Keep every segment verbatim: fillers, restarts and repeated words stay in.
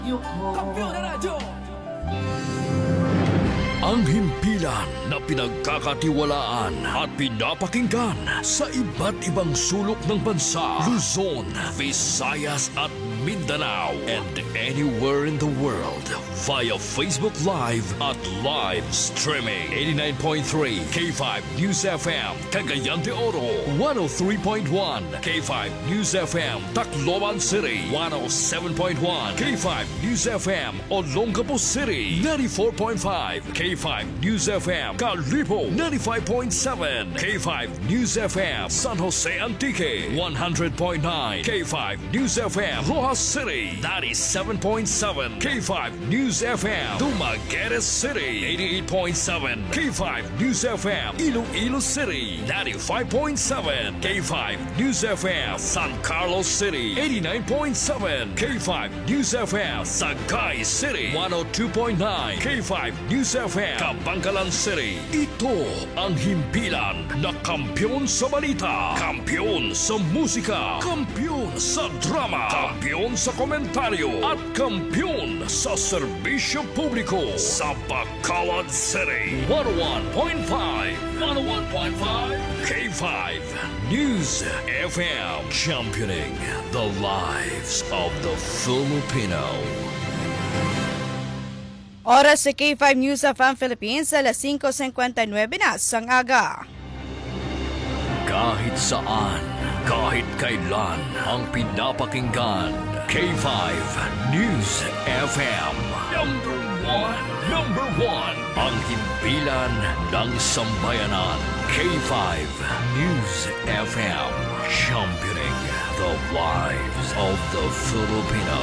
Kampiyon na radyo! Ang himpilan na pinagkakatiwalaan at pinapakinggan sa iba't ibang sulok ng bansa, Luzon, Visayas at Mindanao, and anywhere in the world via Facebook Live at live streaming. eighty-nine point three K five News F M, Cagayan de Oro, one oh three point one K five News F M, Tacloban City, one oh seven point one K five News F M, Olongapo City, ninety-four point five K five News F M, Calipo, ninety-five point seven K five News F M, San Jose Antique, one hundred point nine K five News F M, Rojas City, ninety-seven point seven K five News F M, Dumaguete City, eighty-eight point seven K five News F M, Iloilo City, ninety-five point seven K five News F M, San Carlos City, eighty-nine point seven K five News F M, Sagay City, one oh two point nine K five News F M, Kabangkalan City. Ito ang himpilan na kampiyon sa balita, kampiyon sa musika, kampiyon sa drama, kampiyon sa komentaryo, at kampiyon sa serbisyo publiko sa Bacolod City. one oh one point five one oh one point five K five News F M, championing the lives of the Filipino. Oras sa K five News of ang Philippines, alas five fifty-nine na sang aga. Kahit saan, kahit kailan, ang pinapakinggan, K five News F M. Number one, number one, ang himpilan ng sambayanan, K five News F M, championing the lives of the Filipino.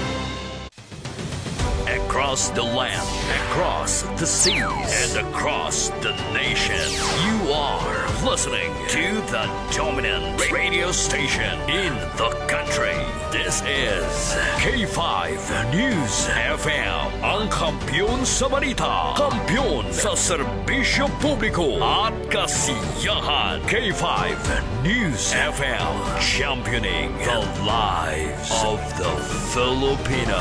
Across the land, across the seas, and across the nation, you are listening to the dominant radio station in the country. This is K five News F M, ang kampiyon sa balita, kampiyon sa serbisyo publiko at kasiyahan. K five News F M, championing the lives of the Filipino.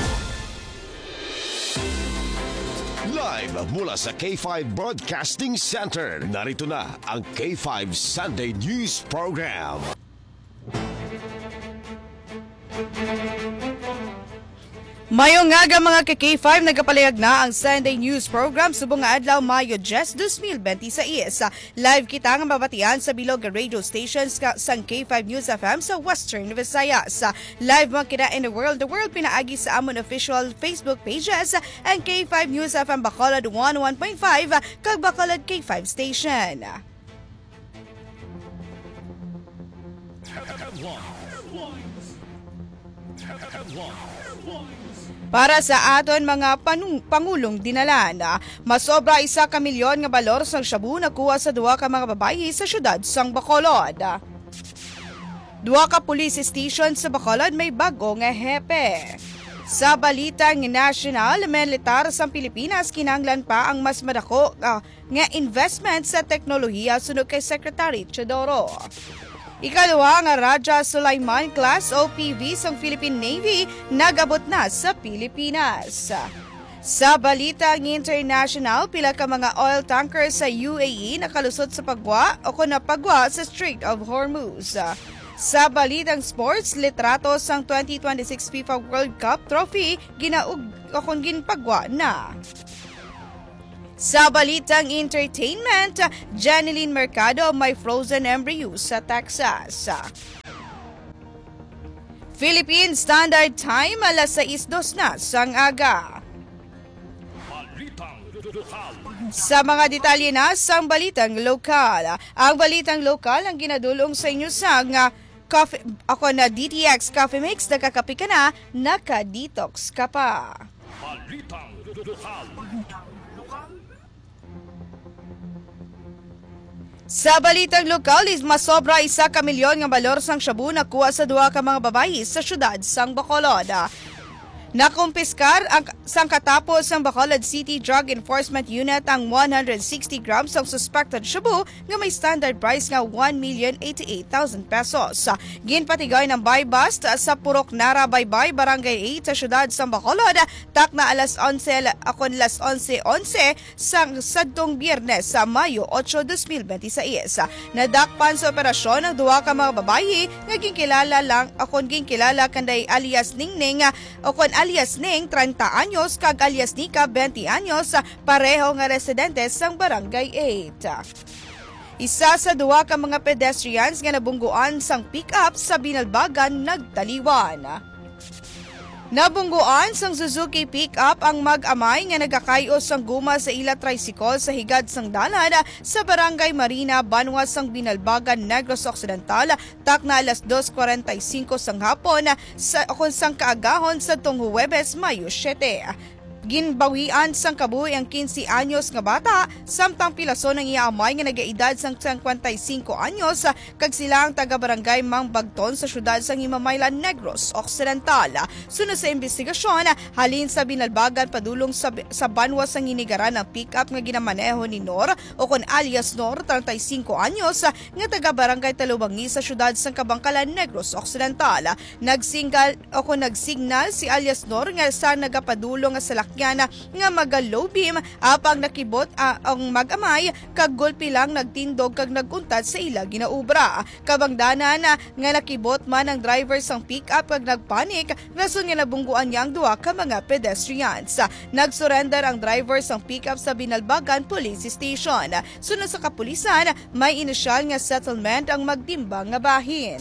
Live mula sa K five Broadcasting Center, narito na ang K five Sunday News Program. Mayong nga mga ka-K five, nagapalayag na ang Sunday News Program subong nga adlaw Mayo diyes, twenty twenty-six. Live kita nga mabatian sa bilog radio stations ka sang K five News F M sa Western Visayas. Live mga kita in the world, the world pinaagi sa amon official Facebook pages ang K five News F M Bacolod one oh one point five kag Bacolod K five Station. Para sa aton mga panung, pangulong dinalan, masobra isa ka milyon nga balor sang shabu nakuha sa duha ka mga babayi sa syudad sang Bacolod. Duha ka police station sa Bacolod may bago nga hepe. Sa balitang national, militar sa Pilipinas kinahanglan pa ang mas madako uh, nga investment sa teknolohiya sunod kay Secretary Teodoro. Ikaduha nga Raja Sulaiman class O P V sang Philippine Navy nagabot na sa Pilipinas. Sa balitang international, pila ka mga oil tankers sa U A E nakalusot sa pagwa o kuna pagwa sa Strait of Hormuz. Sa balitang sports, litrato sang twenty twenty-six FIFA World Cup trophy ginaug o kun ginpagwa na. Sa balitang entertainment, Janeline Mercado may frozen embryo sa Texas. Philippine Standard Time, alas sais dos na sang aga. Sa mga detalye na sang balitang lokal, ang balitang lokal ang ginadulong sa inyo sang uh, coffee, ako na D T X Coffee Mix, nakakapi ka na, naka-detox ka pa. Balitang lokal. Sa balitang lokal, masobra isa ka milyon nga balor sang shabu nakuha sa duha ka mga babayi sa syudad sang Bacolod. Nakumpiskar ang sang katapos ng Bacolod City Drug Enforcement Unit ang one hundred sixty grams ng suspected shabu nga may standard price nga one million eighty-eight thousand pesos. Ginpatigay ng buy bust sa Purok Nara Baybay, Barangay eight sa siyudad sa Bacolod, tak na alas onse akon alas onse onse sang sadtong Biyernes sa Mayo eight, twenty twenty-six. Nadakpan sa operasyon ang duha ka mga babayi nga ginkilala lang akon ginkilala kanday alias Ningning akon alias Ning thirty anyos kag alias Nika twenty anyos, pareho nga residentes sang Barangay eight. Isa sa duha ka mga pedestrians nga nabungguan sang pick-up sa Binalbagan nagtaliwan. Nabungguan sang Suzuki pick-up ang mag-amay nga nagakayos sang guma sa ila tricycle sa higad sang dalan sa Barangay Marina, Banwa sang Binalbagan, Negros Occidental, tak na alas two forty-five sang hapon sa akon sang kaagahon sa tong Huwebes, Mayo seven. Ginbawian sang kabuhi ang fifteen anyos nga bata, samtang pilason ng iya amay nga nagaedad sang fifty-five anyos, kag sila ang taga-barangay Mang Bagton sa syudad sang Himamaylan, Negros Occidental. Sunod sa investigasyon, halin sa Binalbagan padulong sa, sa Banwa sang inigaran ng pick-up nga ginamaneho ni Nor o kon alias Nor, thirty-five anyos, nga taga-barangay Talubangi sa syudad sang Kabangkalan, Negros Occidental. Nagsingal o kon nagsignal si alias Nor nga sa nagapadulong nga salak nga maga-low beam apang nakibot uh, ang mag-amay kag gulpi lang nagtindog kag naguntat sa ila ginaubra. Kabangdanan uh, nga nakibot man ang driver sang pick-up kag nagpanik, rason nga nabungguan niya ang duha ka mga pedestrians. Nagsurrender ang driver sang pick-up sa Binalbagan Police Station. Sunod sa kapulisan, may inisyal nga settlement ang magdimbang nga bahin.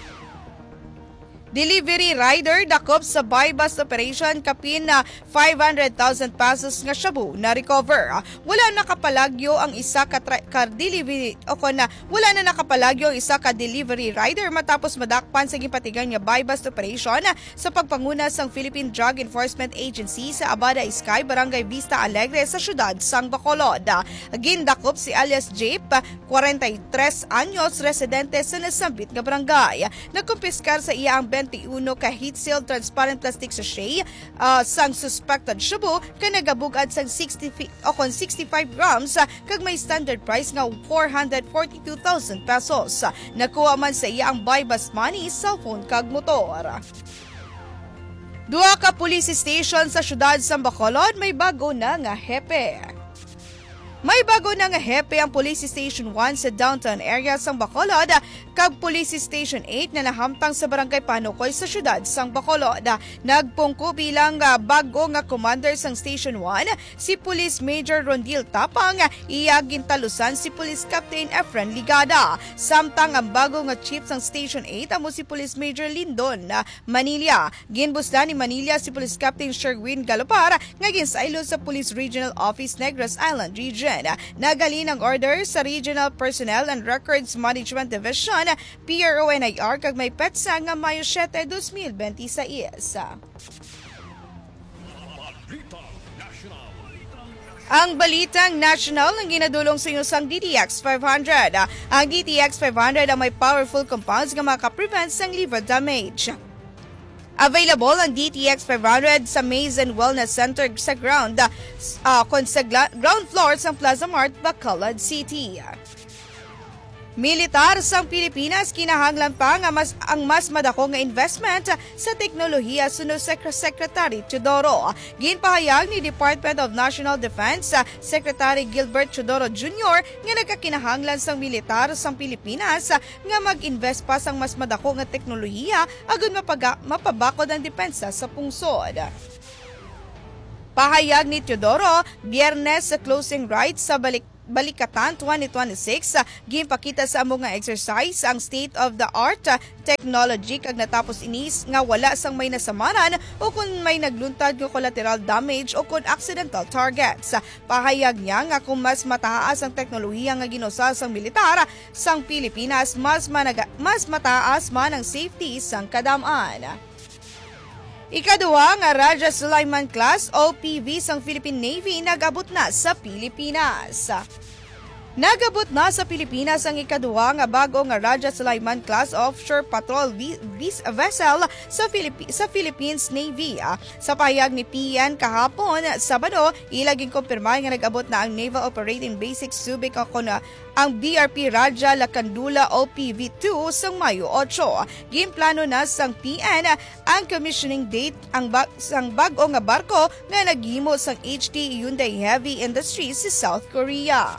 Delivery rider dakop sa buy bust operation kapin na five hundred thousand pesos nga shabu na recover. Wala nakapalagyo ang isa ka, tra- ka delivery o na wala na nakapalagyo ang isa ka delivery rider matapos madakpan sa gipatigan nga buy bust operation sa pagpanguna sang Philippine Drug Enforcement Agency sa Abada Iskay, Barangay Vista Alegre sa siyudad sang Bacolod. Gindakop si alias Jape, forty-three anyos, residente sa nasambit nga barangay. Nagkumpiskar sa iya ang twenty-one ka heat-sealed transparent plastic sachet uh, sang suspected shabu ka nagabugad sang sixty o kon sixty-five grams uh, kag may standard price nga four hundred forty-two thousand pesos. Nakuha man sa iya ang buy bust money, cellphone kag motor. Duha ka police station sa siyudad sa Bacolod may bago na nga hepe. May bago na nga hepe ang Police Station one sa downtown area sang Bacolod kag Police Station eight na nahamtang sa Barangay Panukoy sa siyudad sang Bacolod. Nagpungko bilang uh, bago nga commander sang Station one si Police Major Rondil Tapang, iya gintalusan si Police Captain Efren Ligada. Samtang ang bago nga chief sang Station eight amo si Police Major Lindon uh, Manila. Ginbusdan ni Manila si Police Captain Sherwin Galopar nga ginsaylo sa Police Regional Office Negros Island Region. Nagalin ang order sa Regional Personnel and Records Management Division, P R O N I R, kag may petsa nga Mayo seven, twenty twenty-six. Ang Balitang National ang ginadulong sa inyo sang D T X five hundred. Ang D T X five hundred ang may powerful compounds nga makaprevent sang liver damage. Available ang D T X five hundred sa Maze and Wellness Center sa ground, uh, sa ground floor sa Plaza Mart, Bacolod City. Militar sang Pilipinas kinahanglan pa nga mas ang mas madako nga investment sa teknolohiya sunod sa Secretary Teodoro. Ginpahayag ni Department of National Defense Secretary Gilbert Teodoro Junior nga nagkakinahanglan sang militar sang Pilipinas nga mag-invest pa sang mas madako nga teknolohiya agon mapaga, mapabakod ang depensa sa pungsod. Pahayag ni Teodoro Biyernes sa closing rites sa balik Balikatan twenty twenty-six, ginpakita sa amo nga exercise ang state-of-the-art technology kag natapos inis nga wala sang may nasamaran o kung may nagluntad nga collateral damage o kung accidental targets. Pahayag niya nga kung mas mataas ang teknolohiya nga ginusa sang militar sang Pilipinas, mas, managa, mas mataas man ang safety sang kadam-an. Ikaduha nga Raja Sulaiman Class O P V sang Philippine Navy nag-abot na sa Pilipinas. Nagabot na sa Pilipinas ang ikaduha nga bago nga Raja Sulaiman class offshore patrol vessel sa, Philippi- sa Philippines Navy. Sa pahayag ni P N kahapon, Sabado, ilaging kumpirma nga nag-abot na ang Naval Operating Basic Subic ako na ang B R P Raja Lacandula O P V two sa Mayo eight. Ginplano na sang P N ang commissioning date ang bag- sang bag-o nga barko nga naghimo sang H T Hyundai Heavy Industries sa South Korea.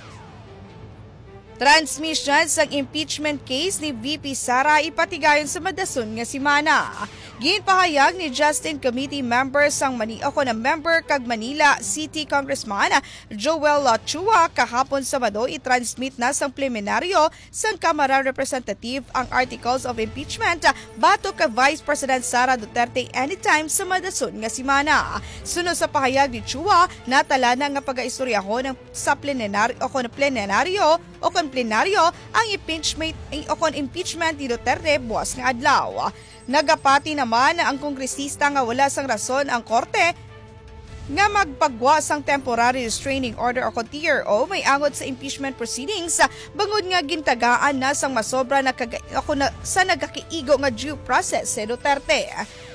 Transmission sang impeachment case ni V P Sara ipatigayon sa madason nga simana. Ginpahayag ni Justin Committee member sang Mani ako na member kag Manila City Congressman Joel Chua kahapon Sabado i-transmit na sang plenaryo sang Kamara Representative ang articles of impeachment batok ka Vice President Sara Duterte anytime sa madason nga simana. Sunod sa pahayag ni Chua, natala na nga pag-aistoryaho ng sa plenaryo o kon plenaryo o kon plenaryo ang impeachment o kon impeachment ni Duterte buwas nga adlaw. Nagapati naman ang kongresista nga wala sang rason ang korte nga magpagwa sang temporary restraining order o T R O may angot sa impeachment proceedings bangod nga gintagaan na sang masobra na, kaga, ako na sa nagakiigo nga due process si Duterte.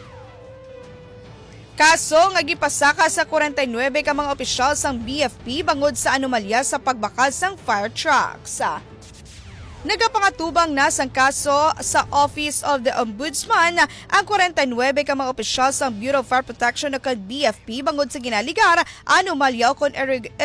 Kaso nga gipasaka sa forty-nine ka mga opisyal sang B F P bangod sa anomalya sa pagbakal sang fire trucks. Nagapangatubang na sang kaso sa Office of the Ombudsman ang forty-nine ka mga opisyal sang Bureau of Fire Protection o kon B F P bangod sa ginaligar anomalya o kon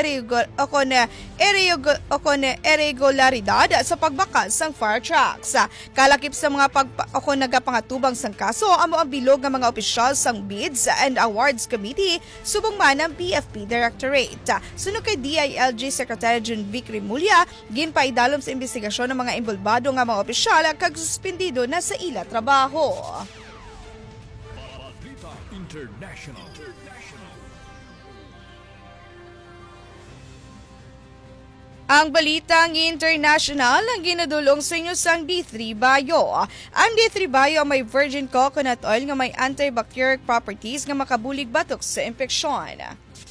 irregularidad sa pagbakal sang fire trucks. Kalakip sa mga pag o kon nagapangatubang sang kaso amo ang bilog nga mga opisyal sang Bids and Awards Committee subong man ang B F P Directorate. Suno kay D I L G Secretary John Vic Rimulya, ginpaidalom sa investigasyon ng mga imbulbado nga mga opisyal kag suspendido na sa ila trabaho. Balita International. Ang balitang international ang ginadulong sa inyo sang D three Bio. Ang D three Bio may virgin coconut oil nga may antibacterial properties nga makabulig batok sa impeksyon.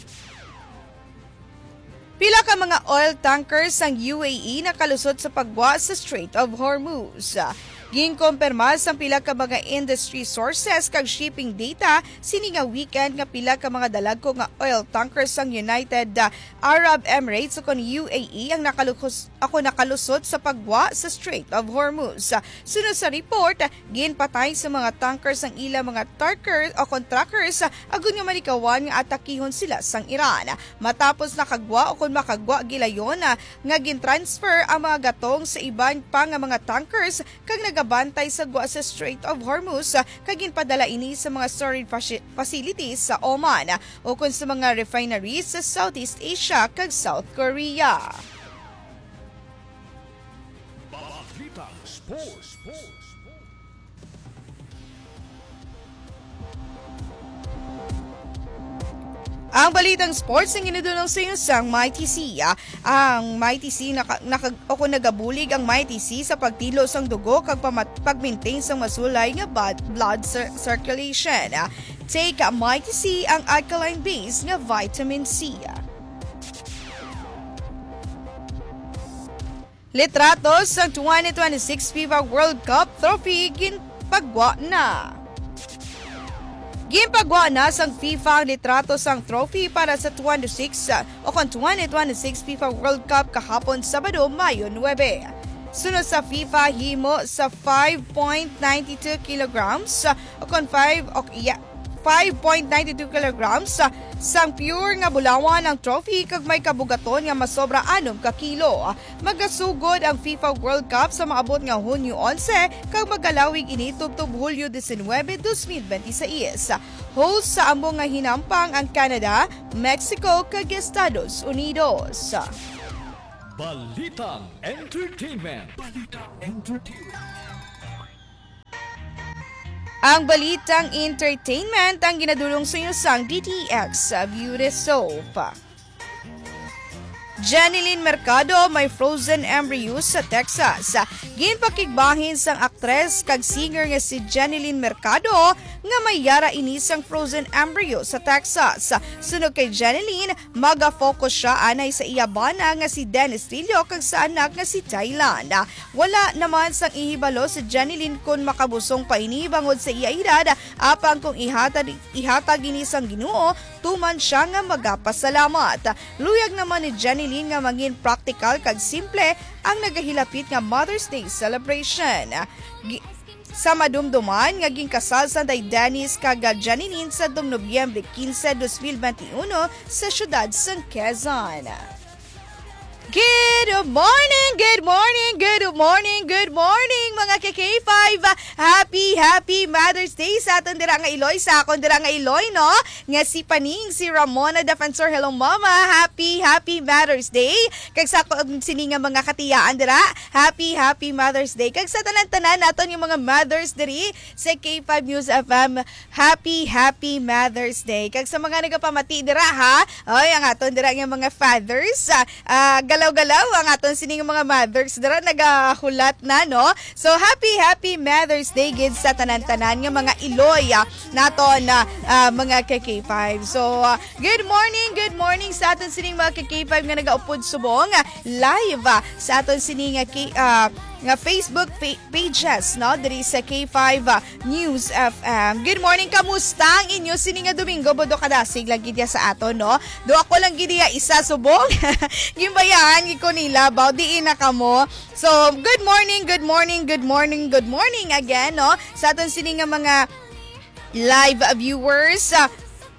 Pila ka mga oil tankers ang U A E nakalusot sa pagwa sa Strait of Hormuz. Ginkompirma sa pila ka mga industry sources kag shipping data sini nga weekend nga pila ka mga dalagko nga oil tankers sang United Arab Emirates o kon U A E ang nakalukus ako nakalusot sa pagwa sa Strait of Hormuz. Sunod sa report, ginpatay sa mga tankers ang ila mga tankers o contractors agon nga manikawan nga atakihon sila sang Iran. Matapos nakagwa o kon makagwa gilayon nga gintransfer ang mga gatong sa iban pa nga mga tankers kag nagabantay sa gwa sa Strait of Hormuz kag ginpadala ini sa mga storage facilities sa Oman o kun sa mga refineries sa Southeast Asia kag South Korea. Balita Sports. Ang balitang sports ang ginadulong sa inyo sang Mighty C. Ang Mighty C naka, naka, o kung nagabulig ang Mighty C sa pagtilo sang dugo kag pag-maintain sang masulay nga blood circulation. Take Mighty C ang alkaline base nga vitamin C. Litratos sang twenty twenty-six FIFA World Cup trophy ginpagwa na. Ginpagwa na sang FIFA ang litrato sang trophy para sa twenty-six o kon twenty twenty-six FIFA World Cup kahapon Sabado, Mayo nine. Sunod sa FIFA himo sa five point nine two kilograms o kon five o yeah, five point nine two kilograms sang pure nga bulawan ang trophy kag may kabugaton nga masobra anom ka kilo. Magasugod ang FIFA World Cup sa maabot nga Hunyo eleven kag magalawig ini tubtob Hulyo nineteen, twenty twenty-six. Host sa ambong nga hinampang ang Canada, Mexico kag Estados Unidos. Balitang Entertainment. Balitang Entertainment. Ang balitang entertainment ang ginadulong sa inyo sang D T X Beauty Soap. Jeneline Mercado may frozen embryos sa Texas. Ginpakigbahin sang aktres kag singer nga si Jeneline Mercado nga may yara ini sang frozen embryo sa Texas. Sunog kay Jeneline, maga-focus siya anay sa iya bana nga si Dennis Trillo kag sa anak nga si Thailand. Wala naman sang ihibalo si Jeneline kung makabusong pa ini bangod sa iya edad, apang kung ihatag, ihatag ini sang Ginoo, tuman siya nga magapasalamat. Luyag naman ni Jeneline nga mangin practical kag simple ang nagahilapit nga Mother's Day celebration. G- sa madumduman nga ginkasal sa day Dennis kag Jeneline sa Nobyembre quince, twenty twenty-one sa siyudad sa Quezon. Good morning, good morning, good morning, good morning mga K K five. Happy, happy Mother's Day sa aton dira nga Iloy, sa akon dira nga Iloy, no? Nga si Paning, si Ramona Defensor, hello mama, happy, happy Mother's Day. Kag sa sini nga mga katiyaan dira, happy, happy Mother's Day. Kag sa tanan-tanan naton yung mga mothers diri sa K five News F M, happy, happy Mother's Day. Kag sa mga nagapamati dira ha, oy, ang aton dira nga mga fathers, uh, galaw-galaw ang aton sining mga mothers dara nagahulat na, no? So happy happy Mother's Day gid sa tanan-tanan nga mga Iloy uh, naton na uh, mga K K five. So uh, good morning, good morning sa aton sining mga K K five nga nagaupod subong uh, live uh, sa aton sining uh, uh, nga Facebook fa- pages, no, diri sa K five uh, News F M. Good morning, kamusta ang inyo sini nga Domingo? Bodo kadasig lang gid sa aton, no? Do ako lang gid isa subong. Gimbayan gi ko nila baw diin na kamo. So, good morning, good morning, good morning, good morning again, no? Sa aton sini nga mga live viewers uh,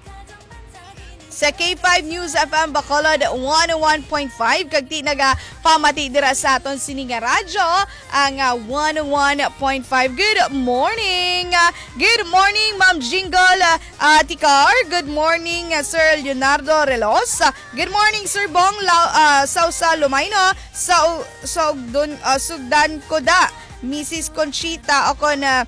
sa K five News F M Bacolod one oh one point five kag ti naga pamati dira sa aton sini nga radyo ang uh, one oh one point five. Good morning. Uh, good morning Ma'am Jingle uh, Tikar. Good morning uh, Sir Leonardo Relos. Uh, good morning Sir Bong uh, Sausa Lumayno. Sa so, dun uh, sugdan ko da Missus Conchita ako na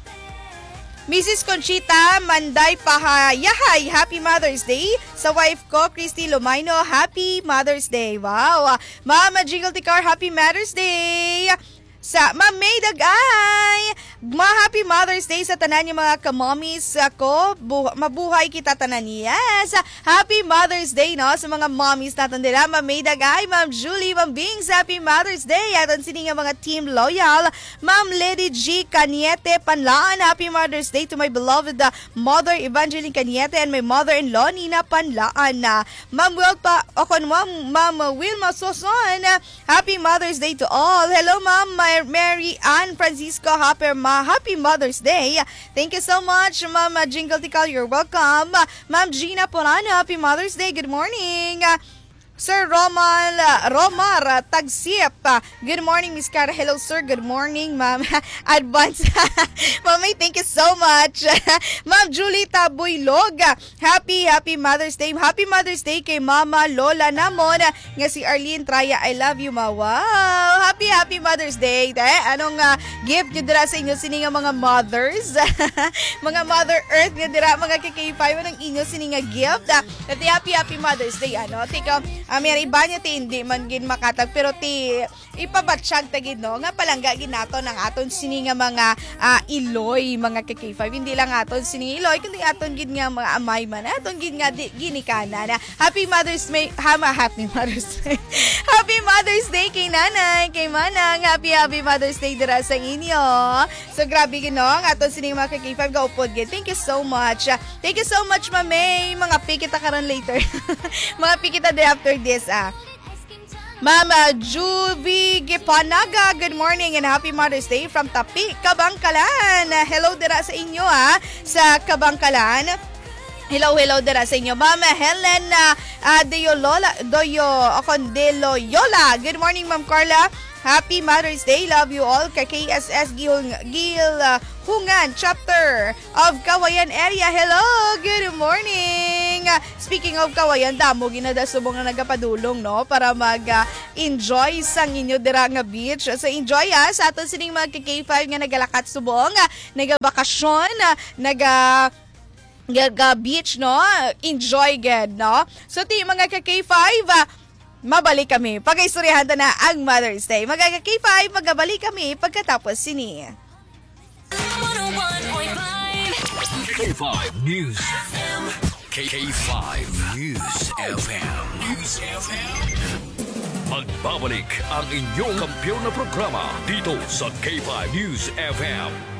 Missus Conchita Manday Pahayahay, happy Mother's Day. Sa wife ko, Christy Lumayno, happy Mother's Day. Wow. Mama Jingle Tikar, happy Mother's Day. Sa Ma'am May Dagay, ma-happy Mother's Day sa tanan yung mga kamomis ako. Bu- mabuhay kita tanan. Yes. Happy Mother's Day, no? Sa mga mommies natin nila. Ma'am May Dagay, Ma'am Julie, Ma'am Bings, happy Mother's Day. At ang sining mga team loyal. Ma'am Lady G. Caniete Panlaan, happy Mother's Day to my beloved uh, mother Evangeline Caniete and my mother-in-law Nina Panlaan. Uh, Ma'am Wilpa, okon Ma'am, Ma'am Wilma Soson, uh, happy Mother's Day to all. Hello Ma'am Mary Ann Francisco, happy, ma, happy Mother's Day. Thank you so much, Ma'am Jingle Tikal. You're welcome. Ma'am Gina Porano, happy Mother's Day. Good morning. Sir Romal, Romar Tagsip. Good morning, Miss Cara. Hello, sir. Good morning, Ma'am. Advance. Ma'am, thank you so much. Ma'am Julie Tabuylog. Happy, happy Mother's Day. Happy Mother's Day kay Mama Lola namon. Nga si Arlene Traya. I love you, ma. Wow. Happy, happy Mother's Day. Te, anong uh, gift nyo dira sa inyo sini nga mga mothers? Mga Mother Earth nga dira, mga K K five. Anong inyo sini nga gift? Uh, happy, happy Mother's Day. Ano? Tika, Um, yan, iba niya ti hindi man gin makatag pero ti ipabatsyag tagid no nga palangga gin nato ng aton sini nga mga uh, Iloy, mga K K five, hindi lang aton sini Iloy kundi aton gid nga mga amay man aton gid nga di, ginikana na Happy Mother's Day. Hama, Happy Mother's Day. Happy Mother's Day kay nanay, kay manang. Happy happy Mother's Day dira sa inyo. So grabe gid no ang aton sini mga K K five gaupod gid. Thank you so much. Thank you so much, Ma'am May. Mga pikita karon later. Mga pikita day after this ah. Mama Juvie Gipanaga, good morning and happy Mother's Day from Tapi, Kabangkalan. Hello dira sa inyo ah, sa Kabangkalan. Hello, hello dira sa inyo. Mama Helen uh, Deolola, Doyo, akon de Loyola. Good morning, Ma'am Carla. Happy Mother's Day. Love you all. K K S S Gil, Gil uh, Hungan, chapter of Kawayan area. Hello, good morning. Speaking of Kawayan, damo ginada subong na nagapadulong no para mag-enjoy uh, sang inyo dira nga beach. So enjoy ah, sa aton sining mga K K five nga nagalakat subong, uh, nagabakasyon, uh, naga Gaga beach no. Enjoy ged no. So ti mga K K five uh, Mabalik kami. Pag-istoryahan na ang Mother's Day. Magaga K five, magabalik kami pagkatapos sini. K five News. K five News F M. News F M. Magbabalik ang inyong kampiyon na programa dito sa K five News F M.